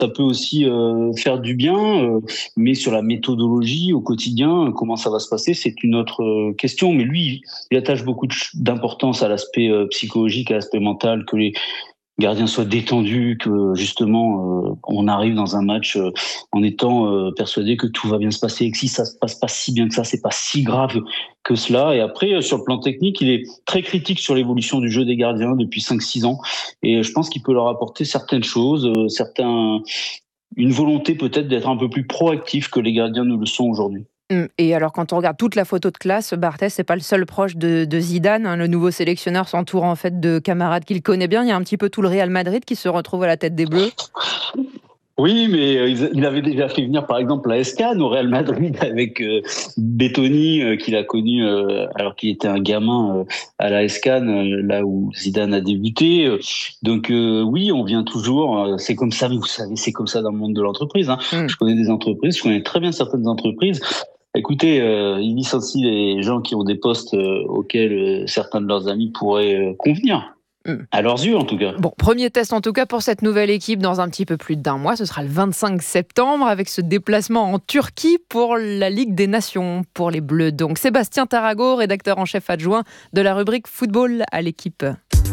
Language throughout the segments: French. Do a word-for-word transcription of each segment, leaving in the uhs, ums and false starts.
ça peut aussi euh, faire du bien, euh, mais sur la méthodologie au quotidien, euh, comment ça va se passer, c'est une autre euh, question. Mais lui, il attache beaucoup de, d'importance à l'aspect euh, psychologique, à l'aspect mental, que les gardiens soient détendus, que justement euh, on arrive dans un match euh, en étant euh, persuadé que tout va bien se passer, et que si ça se passe pas si bien que ça, c'est pas si grave que cela. Et après, euh, sur le plan technique, il est très critique sur l'évolution du jeu des gardiens depuis cinq six ans, et je pense qu'il peut leur apporter certaines choses, euh, certains, une volonté peut-être d'être un peu plus proactif que les gardiens ne le sont aujourd'hui. Et alors, quand on regarde toute la photo de classe, Barthez, c'est pas le seul proche de, de Zidane. Hein. Le nouveau sélectionneur s'entoure en fait de camarades qu'il connaît bien. Il y a un petit peu tout le Real Madrid qui se retrouve à la tête des Bleus. Oui, mais il avait déjà fait venir, par exemple, la S Cannes au Real Madrid avec euh, Bettoni, euh, qu'il a connu euh, alors qu'il était un gamin euh, à la S Cannes, euh, là où Zidane a débuté. Donc euh, oui, on vient toujours. Euh, c'est comme ça, vous savez, c'est comme ça dans le monde de l'entreprise. Hein. Mm. Je connais des entreprises, je connais très bien certaines entreprises. Écoutez, euh, ils licencient les gens qui ont des postes euh, auxquels euh, certains de leurs amis pourraient euh, convenir. À leurs yeux, en tout cas. Bon, premier test, en tout cas, pour cette nouvelle équipe dans un petit peu plus d'un mois. Ce sera le vingt-cinq septembre, avec ce déplacement en Turquie pour la Ligue des Nations, pour les Bleus. Donc, Sébastien Tarago, rédacteur en chef adjoint de la rubrique Football à l'équipe.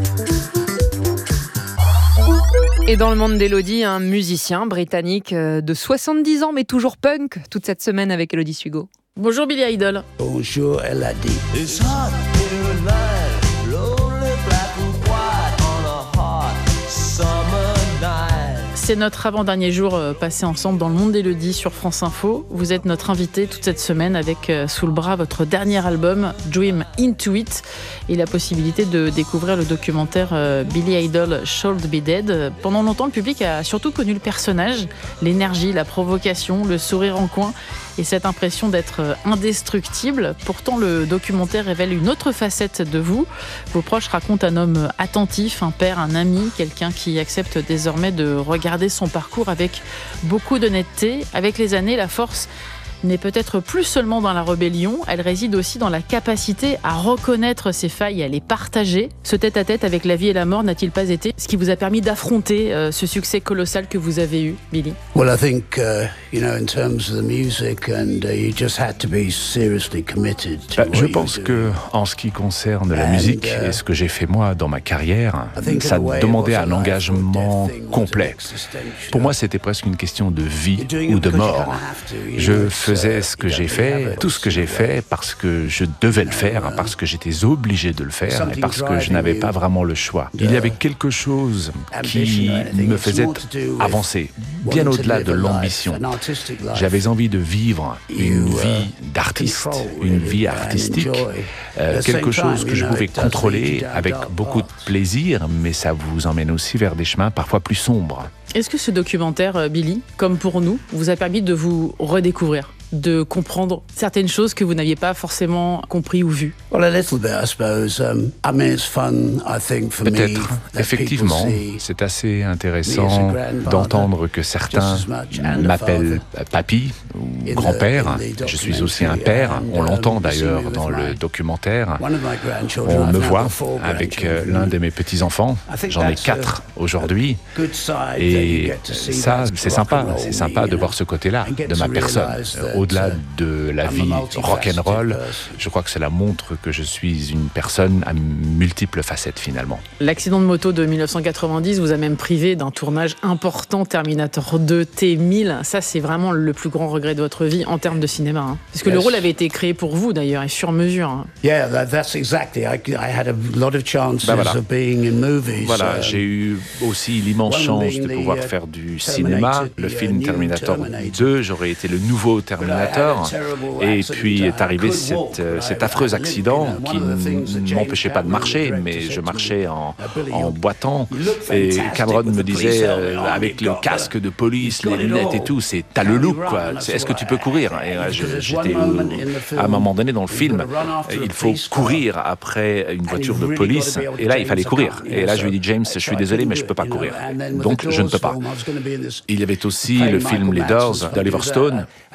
Et dans le monde d'Élodie, un musicien britannique de soixante-dix ans, mais toujours punk, toute cette semaine avec Élodie Sugo. Bonjour Billy Idol. Bonjour Elodie. C'est notre avant-dernier jour passé ensemble dans le monde d'Élodie sur France Info. Vous êtes notre invité toute cette semaine avec sous le bras votre dernier album, Dream Into It, et la possibilité de découvrir le documentaire Billy Idol Should Be Dead. Pendant longtemps, le public a surtout connu le personnage, l'énergie, la provocation, le sourire en coin et cette impression d'être indestructible. Pourtant, le documentaire révèle une autre facette de vous. Vos proches racontent un homme attentif, un père, un ami, quelqu'un qui accepte désormais de regarder son parcours avec beaucoup d'honnêteté. Avec les années, la force n'est peut-être plus seulement dans la rébellion, elle réside aussi dans la capacité à reconnaître ses failles et à les partager. Ce tête-à-tête avec la vie et la mort n'a-t-il pas été ce qui vous a permis d'affronter euh, ce succès colossal que vous avez eu, Billy? Well, I think, uh, you know, in terms of the music, and uh, you just had to be seriously committed to bah, what Je you pense were que, doing. en ce qui concerne la musique And, uh, et ce que j'ai fait moi dans ma carrière, ça in a way, demandait it was un a life or engagement death thing, was complet. existential. Pour moi, c'était presque une question de vie You're doing it ou de because you mort. kinda have to, you Je know, it's, faisais uh, ce que you j'ai don't fait, have a tout ce que j'ai fait parce que je devais le faire, parce que j'étais obligé de le faire et parce que je n'avais pas vraiment le choix. Il y avait quelque chose qui me faisait avancer, bien au-delà de l'ambition. J'avais envie de vivre une vie d'artiste, une vie artistique, euh, quelque chose que je pouvais contrôler avec beaucoup de plaisir, mais ça vous emmène aussi vers des chemins parfois plus sombres. Est-ce que ce documentaire, Billy, comme pour nous, vous a permis de vous redécouvrir, de comprendre certaines choses que vous n'aviez pas forcément compris ou vues? Well, a little bit, I suppose. Um, I mean, it's fun, I think, for me. Peut-être, that effectivement, people see c'est assez intéressant d'entendre que certains m'appellent papy ou grand-père. Je suis aussi un père, on l'entend d'ailleurs dans le documentaire. On me voit avec l'un de mes petits-enfants, j'en ai quatre aujourd'hui, et ça, c'est sympa, c'est sympa de voir ce côté-là de ma personne. Au-delà de la vie rock'n'roll, je crois que cela montre que je suis une personne à multiples facettes finalement. L'accident de moto de dix-neuf cent quatre-vingt-dix vous a même privé d'un tournage important, Terminator deux T mille. Ça, c'est vraiment le plus grand regret de votre vie en termes de cinéma. Hein. Parce que yes. Le rôle avait été créé pour vous d'ailleurs et sur mesure. Hein. Yeah, that, that's exactly. I, I had a lot of chances bah voilà. of being in movies. Voilà, um, j'ai eu aussi l'immense chance de pouvoir faire du cinéma. Le film Terminator deux, j'aurais été le nouveau Terminator. Et puis est arrivé cette, cet affreux accident qui ne m'empêchait pas de marcher, mais je marchais en, en boitant. Et Cameron me disait, euh, avec le casque de police, les lunettes et tout, c'est t'as le look, quoi. C'est, est-ce que tu peux courir? Et euh, je, j'étais euh, à un moment donné dans le film, il faut courir après une voiture de police. Et là, il fallait courir. Et là, je lui ai dit, James, je suis désolé, mais je peux pas courir. Donc, je ne peux pas. Il y avait aussi le film Les Doors d'Oliver Stone. Pareil.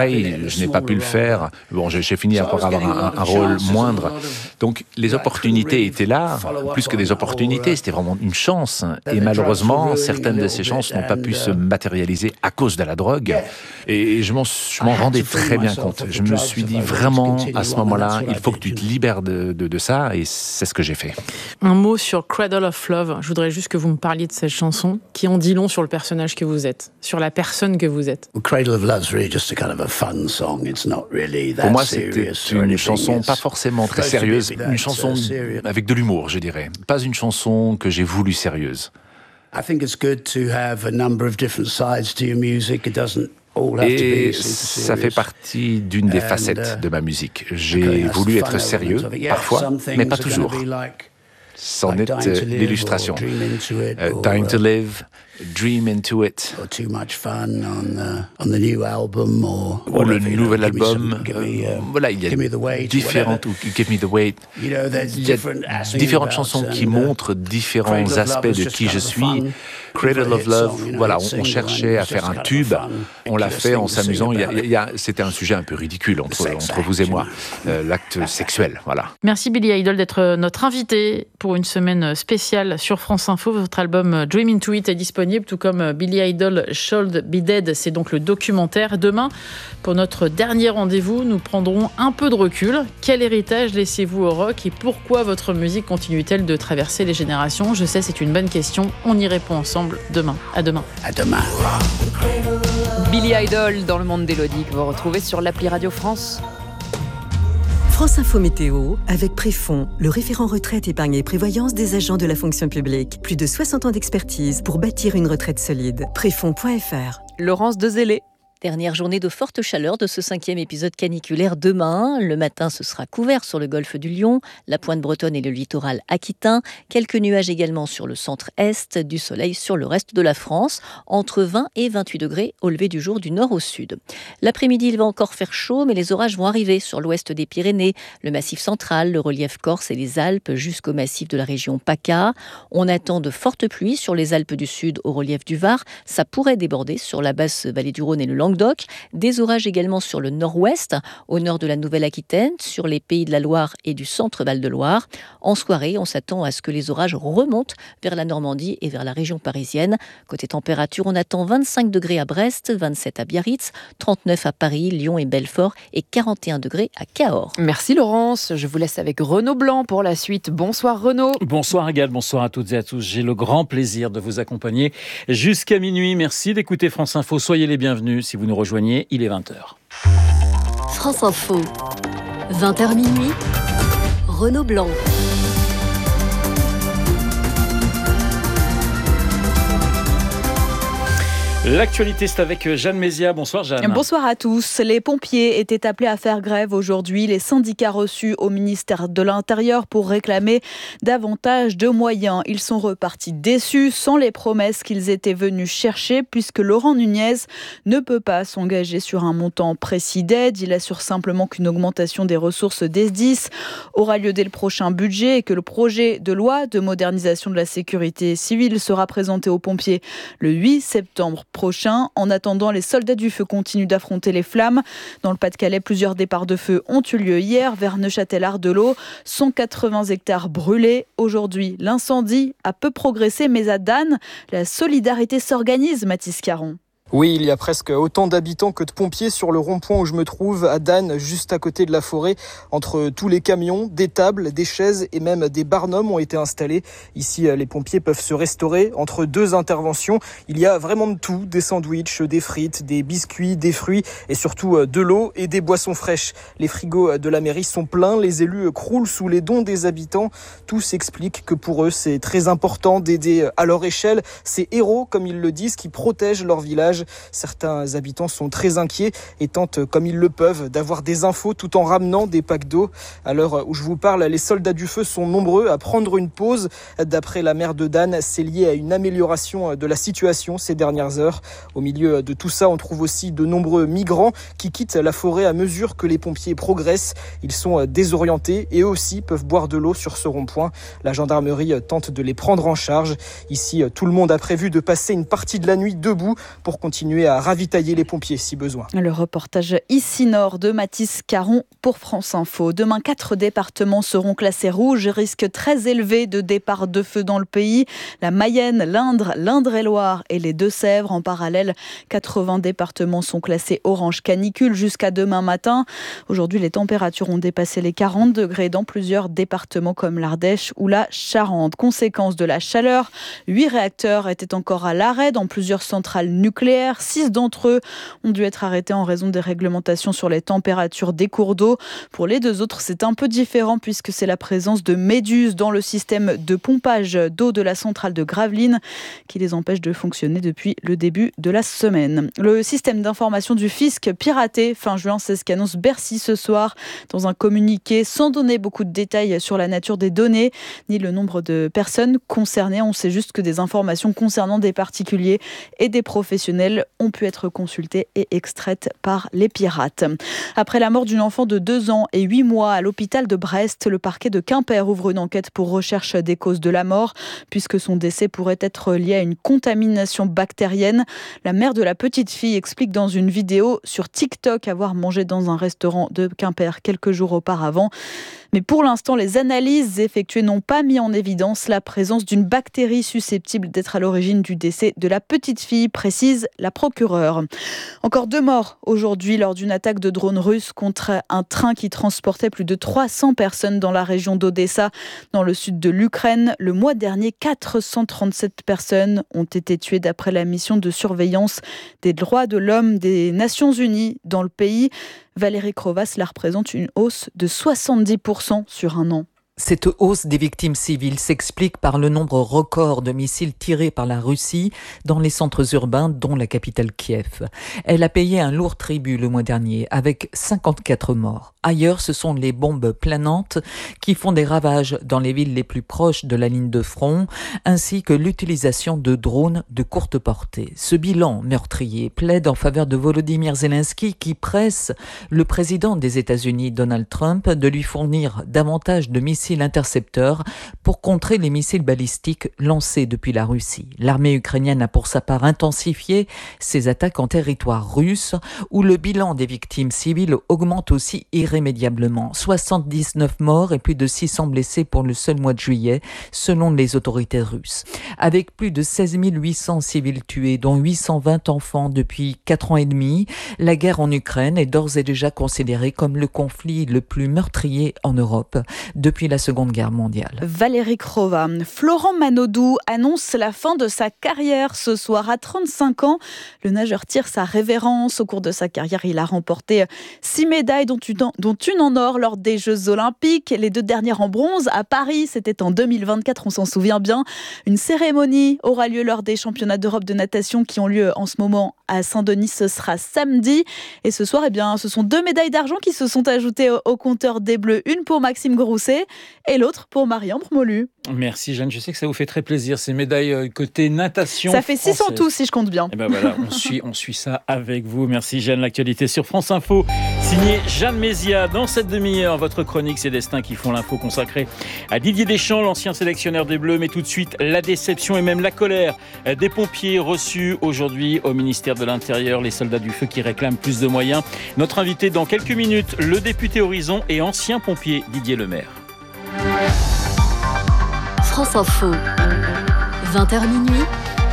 pareil, je n'ai pas pu le faire. Bon, j'ai, j'ai fini par avoir un, un rôle moindre. Donc, les opportunités étaient là, plus que des opportunités, c'était vraiment une chance. Et malheureusement, certaines de ces chances n'ont pas pu se matérialiser à cause de la drogue. Et je m'en, je m'en rendais très bien compte. Je me suis dit vraiment, à ce moment-là, il faut que tu te libères de, de, de ça, et c'est ce que j'ai fait. Un mot sur Cradle of Love. Je voudrais juste que vous me parliez de cette chanson, qui en dit long sur le personnage que vous êtes, sur la personne que vous êtes. Cradle of Love is really just a kind of a fun song. It's not really that Pour moi, c'était serious une chanson pas forcément très sérieuse, une chanson avec de l'humour, je dirais. Pas une chanson que j'ai voulu sérieuse. I think it's good to have a number of different sides to your music. It doesn't Et ça fait partie d'une des facettes de ma musique. J'ai voulu être sérieux, parfois, mais pas toujours. C'en est euh, l'illustration. Uh, Dying to Live, Dream Into It. Ou le nouvel album. Euh, voilà, il y a différentes... Ou Give Me The Weight. Il y a différentes chansons qui montrent différents aspects de qui je suis. Cradle of Love, voilà, on, on cherchait à faire un tube. On l'a fait en s'amusant. Il y a, il y a, c'était un sujet un peu ridicule entre, entre vous et moi. Euh, l'acte sexuel, voilà. Merci Billy Idol d'être notre invité pour une semaine spéciale sur France Info. Votre album Dream Into It est disponible, tout comme Billy Idol Should Be Dead. C'est donc le documentaire. Demain, pour notre dernier rendez-vous, nous prendrons un peu de recul. Quel héritage laissez-vous au rock et pourquoi votre musique continue-t-elle de traverser les générations ? Je sais, c'est une bonne question. On y répond ensemble demain. À demain. À demain. Billy Idol dans le monde d'Élodie que vous retrouvez sur l'appli Radio France. France Info Météo avec Préfond, le référent retraite, épargne et prévoyance des agents de la fonction publique. Plus de soixante ans d'expertise pour bâtir une retraite solide. Préfond point f r. Laurence Dezélé. Dernière journée de forte chaleur de ce cinquième épisode caniculaire demain. Le matin, ce sera couvert sur le golfe du Lion, la pointe bretonne et le littoral aquitain. Quelques nuages également sur le centre-est, du soleil sur le reste de la France, entre vingt et vingt-huit degrés au lever du jour du nord au sud. L'après-midi, il va encore faire chaud, mais les orages vont arriver sur l'ouest des Pyrénées, le massif central, le relief corse et les Alpes jusqu'au massif de la région PACA. On attend de fortes pluies sur les Alpes du Sud au relief du Var. Ça pourrait déborder sur la basse vallée du Rhône et le Languedoc. Des orages également sur le nord-ouest, au nord de la Nouvelle-Aquitaine, sur les Pays de la Loire et du centre Val-de-Loire. En soirée, on s'attend à ce que les orages remontent vers la Normandie et vers la région parisienne. Côté température, on attend vingt-cinq degrés à Brest, vingt-sept à Biarritz, trente-neuf à Paris, Lyon et Belfort et quarante et un degrés à Cahors. Merci Laurence. Je vous laisse avec Renaud Blanc pour la suite. Bonsoir Renaud. Bonsoir Agathe, bonsoir à toutes et à tous. J'ai le grand plaisir de vous accompagner jusqu'à minuit. Merci d'écouter France Info. Soyez les bienvenus. Si vous nous rejoignez, il est vingt heures. France Info, vingt heures minuit, Renaud Blanc. L'actualité, c'est avec Jeanne Mézia. Bonsoir Jeanne. Bonsoir à tous. Les pompiers étaient appelés à faire grève aujourd'hui. Les syndicats reçus au ministère de l'Intérieur pour réclamer davantage de moyens. Ils sont repartis déçus, sans les promesses qu'ils étaient venus chercher, puisque Laurent Nunez ne peut pas s'engager sur un montant précis d'aide. Il assure simplement qu'une augmentation des ressources des S D I S aura lieu dès le prochain budget et que le projet de loi de modernisation de la sécurité civile sera présenté aux pompiers le huit septembre prochain. En attendant, les soldats du feu continuent d'affronter les flammes. Dans le Pas-de-Calais, plusieurs départs de feu ont eu lieu hier vers Neuchâtel-Ardelot. cent quatre-vingts hectares brûlés. Aujourd'hui, l'incendie a peu progressé, mais à Dannes, la solidarité s'organise, Mathis Caron. Oui, il y a presque autant d'habitants que de pompiers sur le rond-point où je me trouve, à Dannes, juste à côté de la forêt. Entre tous les camions, des tables, des chaises et même des barnums ont été installés. Ici, les pompiers peuvent se restaurer entre deux interventions. Il y a vraiment de tout, des sandwichs, des frites, des biscuits, des fruits et surtout de l'eau et des boissons fraîches. Les frigos de la mairie sont pleins, les élus croulent sous les dons des habitants. Tous expliquent que pour eux, c'est très important d'aider à leur échelle ces héros, comme ils le disent, qui protègent leur village. Certains habitants sont très inquiets et tentent, comme ils le peuvent, d'avoir des infos tout en ramenant des packs d'eau. À l'heure où je vous parle, les soldats du feu sont nombreux à prendre une pause. D'après la maire de Dannes, c'est lié à une amélioration de la situation ces dernières heures. Au milieu de tout ça, on trouve aussi de nombreux migrants qui quittent la forêt à mesure que les pompiers progressent. Ils sont désorientés et eux aussi peuvent boire de l'eau sur ce rond-point. La gendarmerie tente de les prendre en charge. Ici, tout le monde a prévu de passer une partie de la nuit debout pour qu'on continuer à ravitailler les pompiers si besoin. Le reportage ici nord de Mathis Caron pour France Info. Demain, quatre départements seront classés rouges, risque très élevé de départ de feu dans le pays. La Mayenne, l'Indre, l'Indre-et-Loire et les Deux-Sèvres. En parallèle, quatre-vingts départements sont classés orange canicule jusqu'à demain matin. Aujourd'hui, les températures ont dépassé les quarante degrés dans plusieurs départements comme l'Ardèche ou la Charente. Conséquence de la chaleur, huit réacteurs étaient encore à l'arrêt dans plusieurs centrales nucléaires. Six d'entre eux ont dû être arrêtés en raison des réglementations sur les températures des cours d'eau. Pour les deux autres, c'est un peu différent puisque c'est la présence de méduses dans le système de pompage d'eau de la centrale de Gravelines qui les empêche de fonctionner depuis le début de la semaine. Le système d'information du fisc piraté fin juin, c'est ce qu'annonce Bercy ce soir dans un communiqué sans donner beaucoup de détails sur la nature des données ni le nombre de personnes concernées. On sait juste que des informations concernant des particuliers et des professionnels ont pu être consultées et extraites par les pirates. Après la mort d'une enfant de deux ans et huit mois à l'hôpital de Brest, le parquet de Quimper ouvre une enquête pour recherche des causes de la mort, puisque son décès pourrait être lié à une contamination bactérienne. La mère de la petite fille explique dans une vidéo sur TikTok avoir mangé dans un restaurant de Quimper quelques jours auparavant. Mais pour l'instant, les analyses effectuées n'ont pas mis en évidence la présence d'une bactérie susceptible d'être à l'origine du décès de la petite fille, précise la procureure. Encore deux morts aujourd'hui lors d'une attaque de drone russe contre un train qui transportait plus de trois cents personnes dans la région d'Odessa, dans le sud de l'Ukraine. Le mois dernier, quatre cent trente-sept personnes ont été tuées d'après la mission de surveillance des droits de l'homme des Nations Unies dans le pays. Valérie Crova, cela représente une hausse de soixante-dix pour cent sur un an. Cette hausse des victimes civiles s'explique par le nombre record de missiles tirés par la Russie dans les centres urbains, dont la capitale Kiev. Elle a payé un lourd tribut le mois dernier, avec cinquante-quatre morts. Ailleurs, ce sont les bombes planantes qui font des ravages dans les villes les plus proches de la ligne de front, ainsi que l'utilisation de drones de courte portée. Ce bilan meurtrier plaide en faveur de Volodymyr Zelensky, qui presse le président des États-Unis, Donald Trump, de lui fournir davantage de missiles intercepteurs pour contrer les missiles balistiques lancés depuis la Russie. L'armée ukrainienne a pour sa part intensifié ses attaques en territoire russe, où le bilan des victimes civiles augmente aussi irrémédiablement. soixante-dix-neuf morts et plus de six cents blessés pour le seul mois de juillet, selon les autorités russes. Avec plus de seize mille huit cents civils tués, dont huit cent vingt enfants depuis quatre ans et demi, la guerre en Ukraine est d'ores et déjà considérée comme le conflit le plus meurtrier en Europe depuis la Seconde Guerre mondiale. Valérie Crova. Florent Manodou annonce la fin de sa carrière ce soir à trente-cinq ans. Le nageur tire sa révérence. Au cours de sa carrière, il a remporté six médailles, dont une, dont une en or lors des Jeux Olympiques. Les deux dernières en bronze à Paris. C'était en deux mille vingt-quatre, on s'en souvient bien. Une cérémonie aura lieu lors des championnats d'Europe de natation qui ont lieu en ce moment à Saint-Denis. Ce sera samedi. Et ce soir, eh bien, ce sont deux médailles d'argent qui se sont ajoutées au, au compteur des Bleus. Une pour Maxime Grousset et l'autre pour Marie-Ambre Molu. Merci Jeanne, je sais que ça vous fait très plaisir ces médailles côté natation. Ça fait six française. en tout si je compte bien. Et ben voilà, on suit, on suit ça avec vous. Merci Jeanne, l'actualité sur France Info. Signé Jeanne Mézia. Dans cette demi-heure, votre chronique, c'est Destins qui font l'info consacrée à Didier Deschamps, l'ancien sélectionneur des Bleus. Mais tout de suite, la déception et même la colère des pompiers reçus aujourd'hui au ministère de l'Intérieur. Les soldats du feu qui réclament plus de moyens. Notre invité dans quelques minutes, le député Horizon et ancien pompier Didier Lemaire. France Info, vingt heures minuit,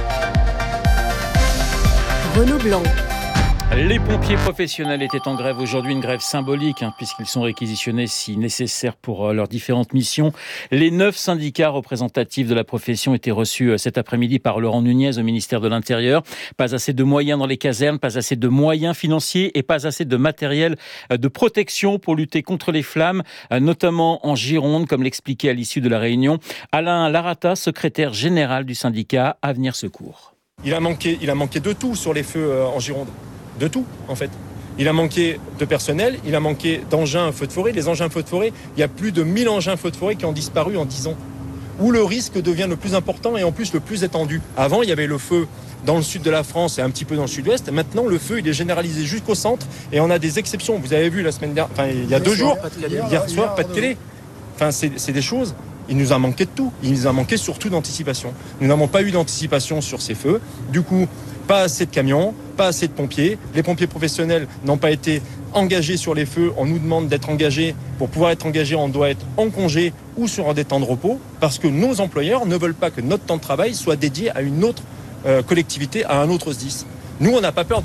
Renaud Blanc. Les pompiers professionnels étaient en grève aujourd'hui, une grève symbolique hein, puisqu'ils sont réquisitionnés si nécessaire pour euh, leurs différentes missions. Les neuf syndicats représentatifs de la profession étaient reçus euh, cet après-midi par Laurent Nunez au ministère de l'Intérieur. Pas assez de moyens dans les casernes, pas assez de moyens financiers et pas assez de matériel euh, de protection pour lutter contre les flammes, euh, notamment en Gironde, comme l'expliquait à l'issue de la réunion Alain Larata, secrétaire général du syndicat Avenir Secours. Il a manqué, il a manqué de tout sur les feux euh, en Gironde. De tout, en fait. Il a manqué de personnel, il a manqué d'engins feux de forêt. Les engins feux de forêt, il y a plus de mille engins feux de forêt qui ont disparu en dix ans. Où le risque devient le plus important et en plus le plus étendu. Avant, il y avait le feu dans le sud de la France et un petit peu dans le sud-ouest. Maintenant, le feu, il est généralisé jusqu'au centre et on a des exceptions. Vous avez vu la semaine dernière, enfin, il y a deux jours, hier soir, pas de télé. Enfin, c'est, c'est des choses. Il nous a manqué de tout. Il nous a manqué surtout d'anticipation. Nous n'avons pas eu d'anticipation sur ces feux. Du coup, Pas assez de camions, pas assez de pompiers. Les pompiers professionnels n'ont pas été engagés sur les feux. On nous demande d'être engagés. Pour pouvoir être engagés, on doit être en congé ou sur des temps de repos, parce que nos employeurs ne veulent pas que notre temps de travail soit dédié à une autre euh, collectivité, à un autre S D I S. Nous, on n'a pas peur de